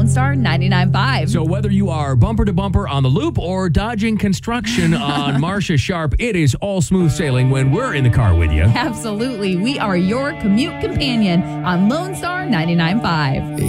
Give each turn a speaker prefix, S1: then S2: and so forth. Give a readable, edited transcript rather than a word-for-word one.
S1: Lone Star 99.5.
S2: So whether you are bumper to bumper on the loop or dodging construction on Marcia Sharp, it is all smooth sailing when we're in the car with you.
S1: Absolutely. We are your commute companion on Lone Star 99.5.